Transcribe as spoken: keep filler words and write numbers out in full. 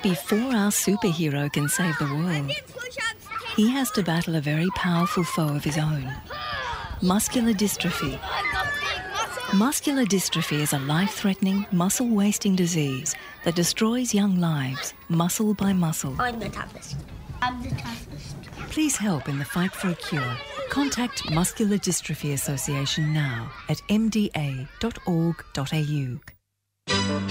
Before our superhero can save the world, he has to battle a very powerful foe of his own, muscular dystrophy. Muscular dystrophy is a life-threatening, muscle-wasting disease that destroys young lives, muscle by muscle. I'm the toughest. I'm the toughest. Please help in the fight for a cure. Contact Muscular Dystrophy Association now at m d a dot org dot a u.